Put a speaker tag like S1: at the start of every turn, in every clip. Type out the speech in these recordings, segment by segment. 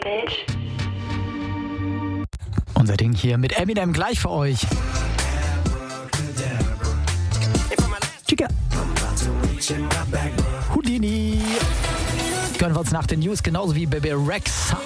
S1: bitch.
S2: Unser Ding hier mit Eminem gleich für euch. Chica. Houdini. Gönnen wir uns nach den News genauso wie Baby Rex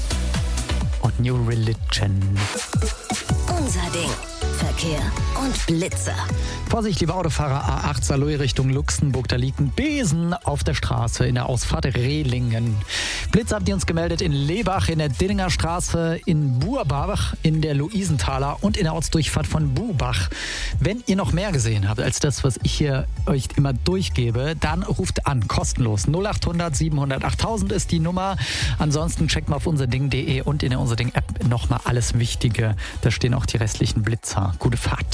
S2: und New Religion.
S3: Unser Ding. Verkehr und Blitzer.
S2: Vorsicht, liebe Autofahrer, A8 Saarlouis Richtung Luxemburg. Da liegt ein Besen auf der Straße in der Ausfahrt Rehlingen. Blitzer habt ihr uns gemeldet in Lebach, in der Dillinger Straße, in Burbach, in der Luisenthaler und in der Ortsdurchfahrt von Bubach. Wenn ihr noch mehr gesehen habt als das, was ich hier euch immer durchgebe, dann ruft an, kostenlos. 0800 700 8000 ist die Nummer. Ansonsten checkt mal auf unserding.de und in der Unserding-App nochmal alles Wichtige. Da stehen auch die restlichen Blitzer. Gute Fahrt.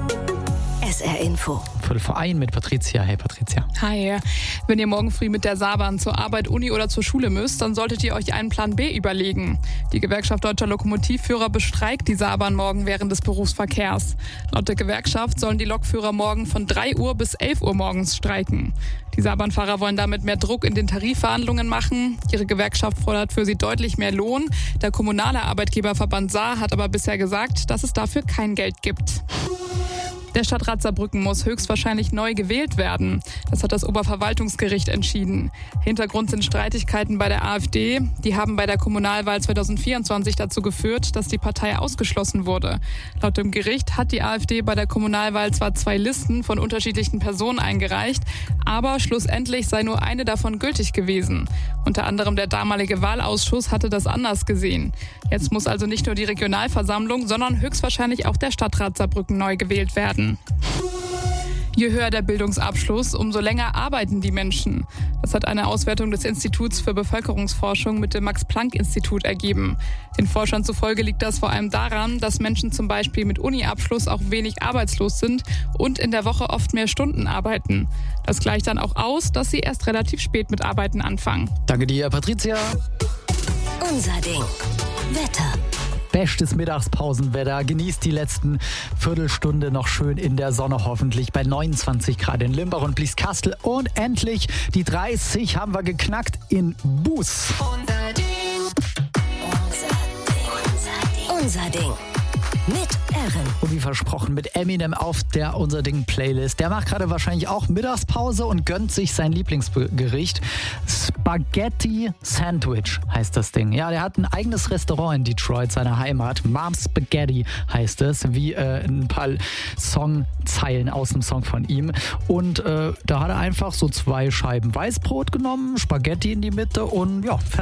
S3: SR Info.
S2: Viertel vor 1 mit Patricia. Hey Patricia.
S4: Hi. Wenn ihr morgen früh mit der Saarbahn zur Arbeit, Uni oder zur Schule müsst, dann solltet ihr euch einen Plan B überlegen. Die Gewerkschaft Deutscher Lokomotivführer bestreikt die Saarbahn morgen während des Berufsverkehrs. Laut der Gewerkschaft sollen die Lokführer morgen von 3 Uhr bis 11 Uhr morgens streiken. Die Saarbahnfahrer wollen damit mehr Druck in den Tarifverhandlungen machen. Ihre Gewerkschaft fordert für sie deutlich mehr Lohn. Der kommunale Arbeitgeberverband Saar hat aber bisher gesagt, dass es dafür kein Geld gibt. Der Stadtrat Saarbrücken muss höchstwahrscheinlich neu gewählt werden. Das hat das Oberverwaltungsgericht entschieden. Hintergrund sind Streitigkeiten bei der AfD. Die haben bei der Kommunalwahl 2024 dazu geführt, dass die Partei ausgeschlossen wurde. Laut dem Gericht hat die AfD bei der Kommunalwahl zwar 2 Listen von unterschiedlichen Personen eingereicht, aber schlussendlich sei nur eine davon gültig gewesen. Unter anderem der damalige Wahlausschuss hatte das anders gesehen. Jetzt muss also nicht nur die Regionalversammlung, sondern höchstwahrscheinlich auch der Stadtrat Saarbrücken neu gewählt werden. Je höher der Bildungsabschluss, umso länger arbeiten die Menschen. Das hat eine Auswertung des Instituts für Bevölkerungsforschung mit dem Max-Planck-Institut ergeben. Den Forschern zufolge liegt das vor allem daran, dass Menschen zum Beispiel mit Uni-Abschluss auch wenig arbeitslos sind und in der Woche oft mehr Stunden arbeiten. Das gleicht dann auch aus, dass sie erst relativ spät mit Arbeiten anfangen.
S2: Danke dir, Patricia.
S3: Unser Ding. Wetter.
S2: Bestes Mittagspausenwetter. Genießt die letzten Viertelstunde noch schön in der Sonne hoffentlich bei 29 Grad in Limbach und Blieskastel. Und endlich die 30 haben wir geknackt in Buß.
S3: Unser Ding. Unser Ding. Mit Erin.
S2: Und wie versprochen mit Eminem auf der Unser Ding Playlist. Der macht gerade wahrscheinlich auch Mittagspause und gönnt sich sein Lieblingsgericht. Spaghetti Sandwich heißt das Ding. Ja, der hat ein eigenes Restaurant in Detroit, seiner Heimat. Mom's Spaghetti heißt es, wie ein paar Songzeilen aus einem Song von ihm. Und da hat er einfach so 2 Scheiben Weißbrot genommen, Spaghetti in die Mitte und ja,